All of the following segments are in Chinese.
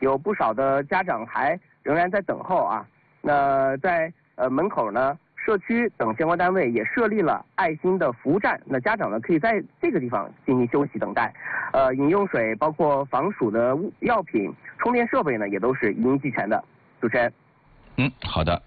有不少的家长还仍然在等候啊。那在门口呢，社区等相关单位也设立了爱心的服务站，那家长呢可以在这个地方进行休息等待。饮用水包括防暑的药品、充电设备呢也都是一应俱全的。主持人。 好的。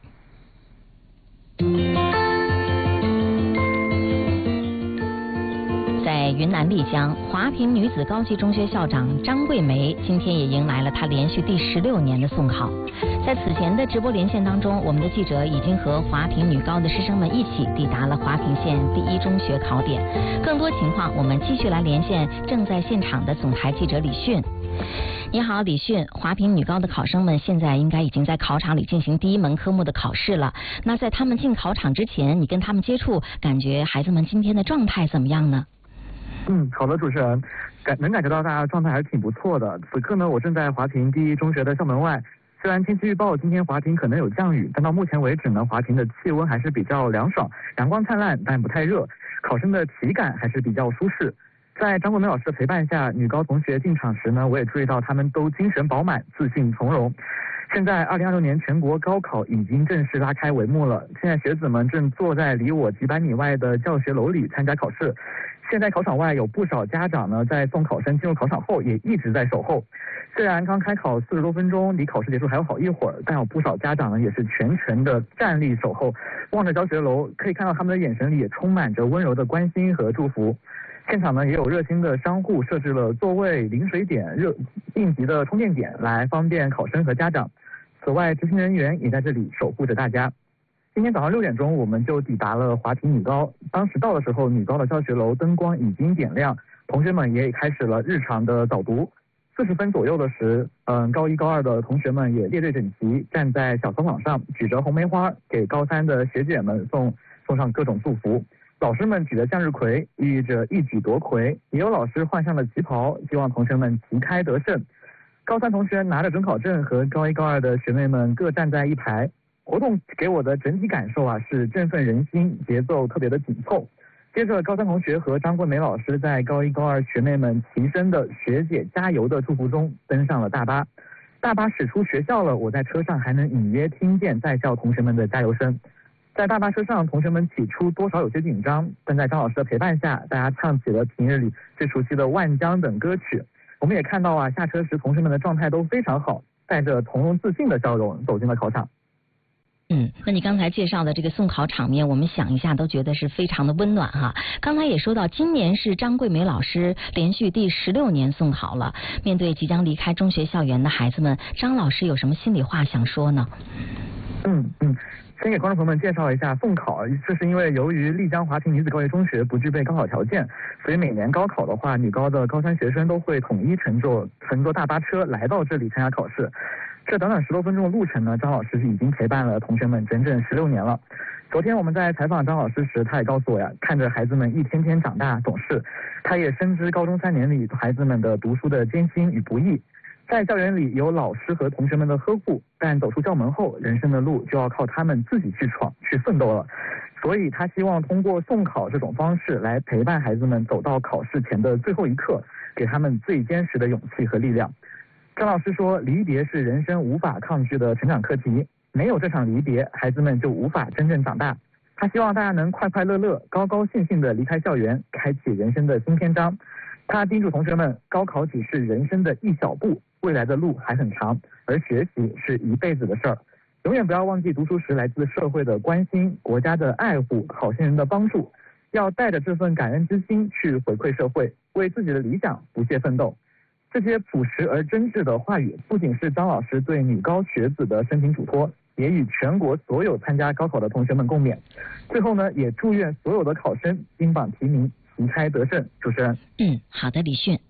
在云南丽江，华坪女子高级中学校长张桂梅今天也迎来了她连续第16年的送考。在此前的直播连线当中，我们的记者已经和华坪女高的师生们一起抵达了华坪县第1中学考点。更多情况，我们继续来连线正在现场的总台记者李迅。你好，李迅。华坪女高的考生们现在应该已经在考场里进行第1门科目的考试了。那在他们进考场之前，你跟他们接触，感觉孩子们今天的状态怎么样呢？ 好的，主持人，能感觉到大家状态还是挺不错的。此刻呢，我正在华坪第1中学的校门外。虽然天气预报今天华坪可能有降雨，但到目前为止呢，华坪的气温还是比较凉爽，阳光灿烂，但不太热，考生的体感还是比较舒适。在张桂梅老师的陪伴下，女高同学进场时呢，我也注意到他们都精神饱满，自信从容。现在2026年全国高考已经正式拉开帷幕了，现在学子们正坐在离我几百米外的教学楼里参加考试。现在考场外有不少家长呢，在送考生进入考场后也一直在守候。虽然刚开考40多分钟，离考试结束还有好一会儿，但有不少家长呢也是全程的站立守候，望着教学楼，可以看到他们的眼神里也充满着温柔的关心和祝福。现场呢也有热心的商户设置了座位、饮水点、应急的充电点，来方便考生和家长。此外，执勤人员也在这里守护着大家。今天早上6点钟，我们就抵达了华坪女高。当时到的时候，女高的教学楼灯光已经点亮，同学们也开始了日常的早读。40分左右的时，高1、高2的同学们也列队整齐，站在小操场上，举着红梅花，给高3的学姐们送上各种祝福。老师们举着向日葵，寓意着一举夺魁，也有老师换上了旗袍，希望同学们旗开得胜。高3同学拿着准考证和高1、高2的学妹们各站在一排。活动给我的整体感受是振奋人心，节奏特别的紧凑。接着高3同学和张桂梅老师在高1、高2学妹们齐声的学姐加油的祝福中登上了大巴。大巴驶出学校了，我在车上还能隐约听见在校同学们的加油声。在大巴车上，同学们起初多少有些紧张，但在张老师的陪伴下，大家唱起了平日里最熟悉的《万江》等歌曲。我们也看到下车时同学们的状态都非常好，带着从容自信的笑容走进了考场。 那你刚才介绍的这个送考场面，我们想一下都觉得是非常的温暖哈。刚才也说到，今年是张桂梅老师连续第16年送考了。面对即将离开中学校园的孩子们，张老师有什么心里话想说呢？ 先给观众朋友们介绍一下送考，这是因为由于丽江华坪女子高级中学不具备高考条件，所以每年高考的话，女高的高3学生都会统一乘坐大巴车来到这里参加考试。这短短10多分钟的路程呢，张老师已经陪伴了同学们整整16年了。昨天我们在采访张老师时，他也告诉我看着孩子们一天天长大懂事，他也深知高中3年里孩子们的读书的艰辛与不易。在校园里有老师和同学们的呵护，但走出校门后，人生的路就要靠他们自己去闯、去奋斗了。所以他希望通过送考这种方式来陪伴孩子们走到考试前的最后一刻，给他们最坚实的勇气和力量。张老师说，离别是人生无法抗拒的成长课题，没有这场离别，孩子们就无法真正长大。他希望大家能快快乐乐、高高兴兴地离开校园，开启人生的新篇章。他叮嘱同学们，高考只是人生的一小步，未来的路还很长，而学习是一辈子的事儿。永远不要忘记读书时来自社会的关心、国家的爱护、好心人的帮助，要带着这份感恩之心去回馈社会，为自己的理想不懈奋斗。这些朴实而真挚的话语，不仅是张老师对女高学子的深情嘱托，也与全国所有参加高考的同学们共勉。最后呢，也祝愿所有的考生金榜题名，旗开得胜。主持人。 好的，李迅。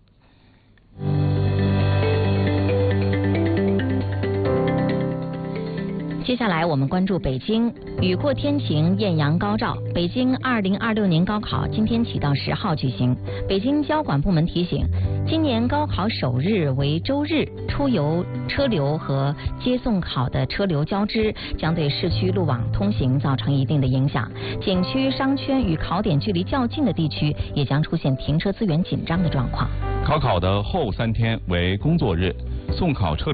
接下来我们关注北京，雨过天晴，艳阳高照。北京2026年高考今天起到10号举行。北京交管部门提醒，今年高考首日为周日，出游车流和接送考的车流交织，将对市区路网通行造成一定的影响。景区、商圈与考点距离较近的地区也将出现停车资源紧张的状况。 考考的后3天为工作日，送考车